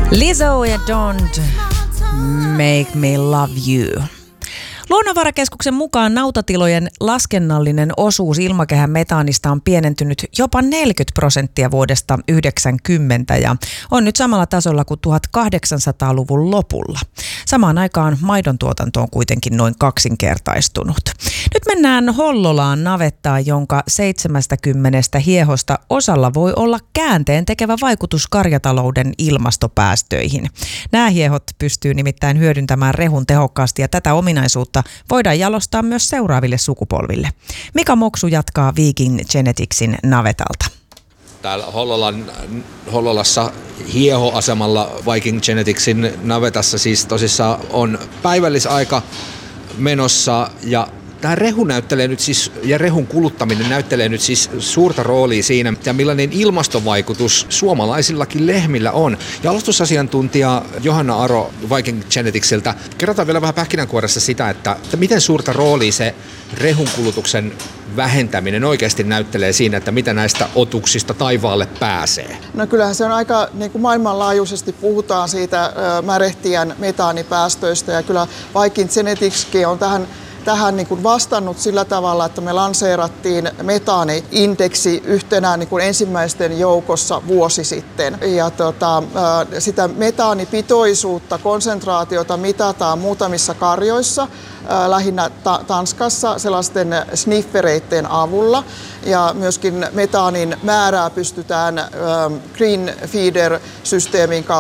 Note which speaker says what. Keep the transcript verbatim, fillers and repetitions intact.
Speaker 1: Lizzo ja Don't Make Me Love You. Luonnonvarakeskuksen mukaan nautatilojen laskennallinen osuus ilmakehän metaanista on pienentynyt jopa neljäkymmentä prosenttia vuodesta yhdeksänkymmentä ja on nyt samalla tasolla kuin tuhatkahdeksansataaluvun lopulla. Samaan aikaan maidon tuotanto on kuitenkin noin kaksinkertaistunut. Nyt mennään Hollolaan navettaan, jonka seitsemästäkymmenestä hiehosta osalla voi olla käänteen tekevä vaikutus karjatalouden ilmastopäästöihin. Nämä hiehot pystyy nimittäin hyödyntämään rehun tehokkaasti ja tätä ominaisuutta voidaan jalostaa myös seuraaville sukupolville. Mika Moksu jatkaa Viking Geneticsin navetalta.
Speaker 2: Täällä Hollolan, Hollolassa hiehoasemalla Viking Geneticsin navetassa siis tosissaan on päivällisaika menossa ja tämä rehu näyttelee nyt siis, ja rehun kuluttaminen näyttelee nyt siis suurta roolia siinä, ja millainen ilmastovaikutus suomalaisillakin lehmillä on. Jalostusasiantuntija Johanna Aro Viking Geneticsiltä, kerrotaan vielä vähän pähkinänkuoressa sitä, että, että miten suurta roolia se rehun kulutuksen vähentäminen oikeasti näyttelee siinä, että mitä näistä otuksista taivaalle pääsee.
Speaker 3: No kyllähän se on aika, niin kuin maailmanlaajuisesti puhutaan siitä märehtijän metaanipäästöistä, ja kyllä Viking Geneticskin on tähän tähän niin kuin vastannut sillä tavalla, että me lanseerattiin metaani-indeksi yhtenä niin kuin ensimmäisten joukossa vuosi sitten. Ja tota, sitä metaanipitoisuutta, konsentraatiota mitataan muutamissa karjoissa, lähinnä ta- Tanskassa sellaisten sniffereiden avulla. Ja myöskin metaanin määrää pystytään Green Feeder-systeemin kautta